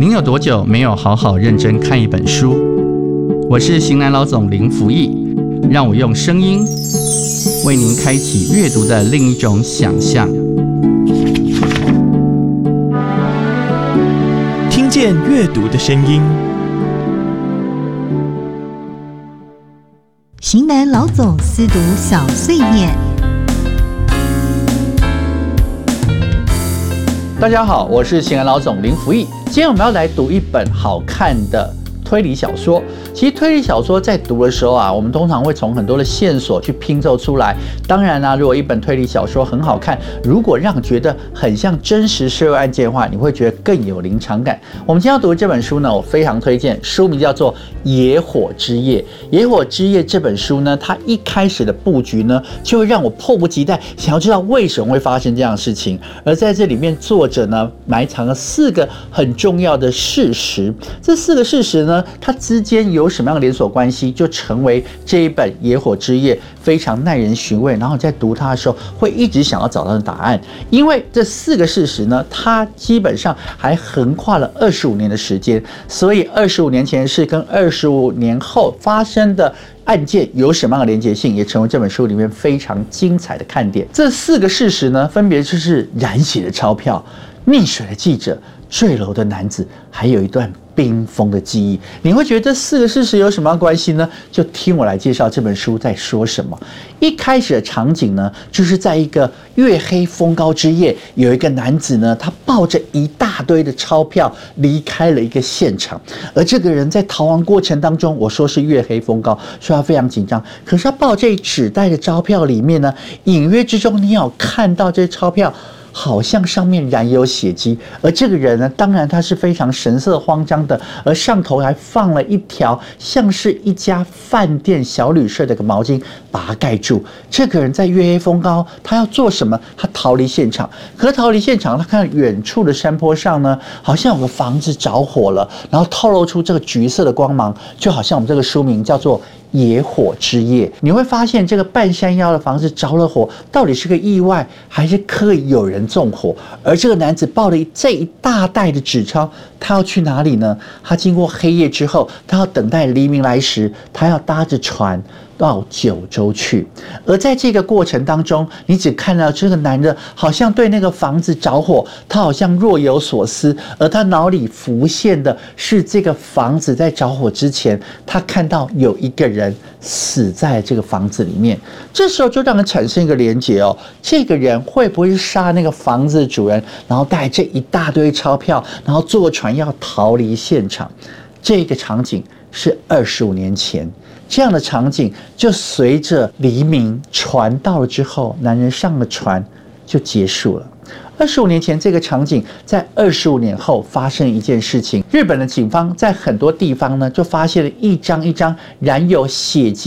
您有多久没有好好认真看一本书？我是型男老总林福义，让我用声音为您开启阅读的另一种想象。 听见阅读的声音。 型男老总私读小碎念。 大家好，我是型男老总林福义。今天我们要来读一本好看的推理小说。其实推理小说在读的时候啊，我们通常会从很多的线索去拼凑出来。当然啦，如果一本推理小说很好看，如果让你觉得很像真实社会案件的话，你会觉得更有临场感。我们今天要读的这本书呢，我非常推荐，书名叫做《野火之夜》。《野火之夜》这本书呢，它一开始的布局呢，就会让我迫不及待想要知道为什么会发生这样的事情。而在这里面，作者呢埋藏了4个很重要的事实。这4个事实呢，它之间有什么样的连锁关系，就成为这一本《野火之夜》非常耐人寻味，然后在读它的时候会一直想要找到的答案。因为这4个事实呢，它基本上还横跨了25年的时间，所以25年前的事跟25年后发生的案件有什么样的连结性，也成为这本书里面非常精彩的看点。这4个事实呢，分别就是染血的钞票、溺水的记者、坠楼的男子，还有一段冰封的记忆。你会觉得这4个事实有什么样的关系呢？就听我来介绍这本书在说什么。一开始的场景呢，就是在一个月黑风高之夜，有一个男子呢，他抱着一大堆的钞票离开了一个现场。而这个人在逃亡过程当中，我说是月黑风高，所以他非常紧张。可是他抱这一纸袋的钞票里面呢，隐约之中你有看到这些钞票好像上面染有血迹，而这个人呢，当然他是非常神色慌张的，而上头还放了一条像是一家饭店小旅社的一个毛巾，把它盖住。这个人在月黑风高，他要做什么？他逃离现场。可是逃离现场，他看远处的山坡上呢，好像有个房子着火了，然后透露出这个橘色的光芒，就好像我们这个书名叫做野火之夜。你会发现这个半山腰的房子着了火，到底是个意外还是刻意有人纵火？而这个男子抱了这一大袋的纸钞，他要去哪里呢？他经过黑夜之后，他要等待黎明来时，他要搭着船到九州去。而在这个过程当中，你只看到这个男的好像对那个房子着火，他好像若有所思，而他脑里浮现的是这个房子在着火之前，他看到有一个人死在这个房子里面。这时候就让人产生一个连结哦，这个人会不会是杀那个房子的主人，然后带这一大堆钞票，然后坐船要逃离现场？这个场景是25年前。这样的场景就随着黎明船到了之后，男人上了船就结束了。25年前这个场景在25年后发生一件事情，日本的警方在很多地方呢就发现了一张一张染有血迹